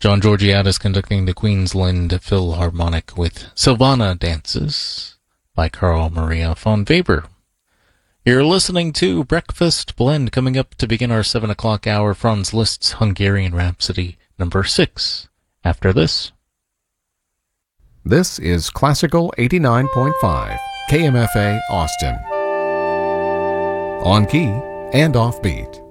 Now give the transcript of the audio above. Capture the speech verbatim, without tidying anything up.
John Georgiadis conducting the Queensland Philharmonic with Sylvana Dances by Carl Maria von Weber. You're listening to Breakfast Blend, coming up to begin our seven o'clock hour, Franz Liszt's Hungarian Rhapsody number six. After this. This is Classical eighty-nine point five, K M F A Austin. On key and offbeat.